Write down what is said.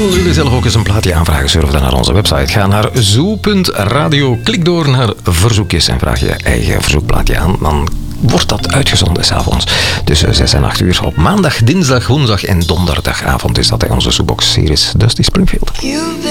Willen jullie zelf ook eens een plaatje aanvragen? Surf dan naar onze website. Ga naar zoo.radio. Klik door naar verzoekjes en vraag je eigen verzoekplaatje aan. Dan wordt dat uitgezonden 's avonds. Tussen 6 en 8 uur op maandag, dinsdag, woensdag en donderdagavond is dat in onze Zoebox-series Dusty Springfield.